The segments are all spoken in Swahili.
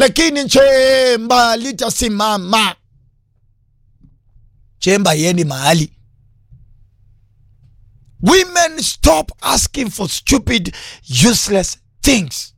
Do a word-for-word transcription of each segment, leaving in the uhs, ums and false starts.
lakini chemba litasimama. Chemba yendi mahali. Women, stop asking for stupid, useless things.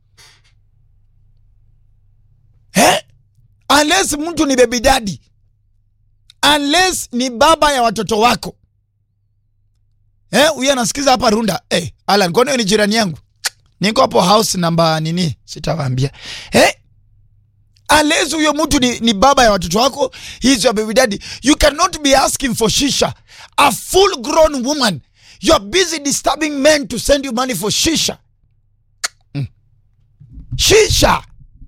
Eh? Unless mtu ni baby daddy. Unless ni baba ya watoto wako. Eh, huyu anasikiza hapa Runda. Eh, Alan, kwa nini ni jirani yangu? Niko hapo house number nini? Sitawaambia. Eh? Unless huyo mtu ni, ni baba ya watoto wako, he's your baby daddy. You cannot be asking for shisha. A full grown woman. You're busy disturbing men to send you money for shisha. Mm. Shisha.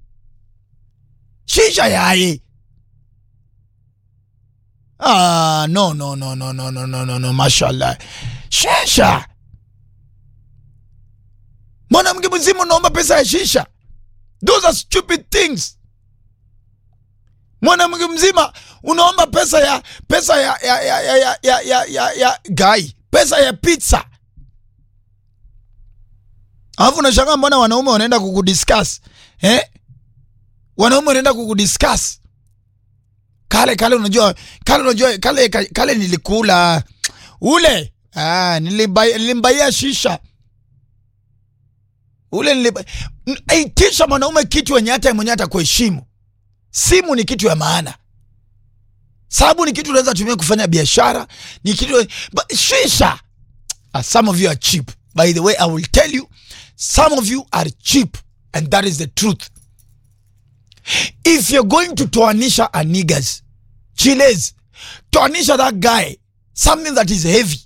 Shisha yae. Ah, no, no, no, no, no, no, no, no, no, mashallah. Shisha. Mwanamke mzima unaomba pesa ya shisha. Those are stupid things. Mwanamke mzima unaomba pesa ya pesa ya ya ya ya ya ya ya, ya, ya guy. Pesa ya pizza. Alafu unashangaa mbona wanaume wanaenda kukudiscuss. Eh? Wanaume wanaenda kukudiscuss. Kale kale unajua, kale unajua, kale kale nilikula ule. Ah, nilibai nilimbaia shisha. Ule nilibai. Aitisha mwanaume kitu wenye hata mwenye hata kuheshimu. Simu ni kitu ya maana. Sababu ni kitu unaweza tumia kufanya biashara, ni kitu but shisha. Uh, some of you are cheap. By the way, I will tell you, some of you are cheap, and that is the truth. If you're going to toanisha a niggas, chiles, toanisha that guy, something that is heavy.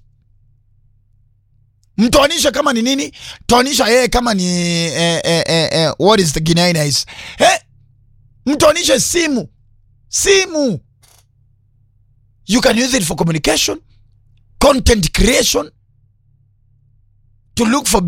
Mtoanisha kama ni nini? Toanisha yeye kama ni eh, eh, eh, eh, what is the ginaina is? Eh? Mtoanisha simu. Simu. You can use it for communication, content creation, to look for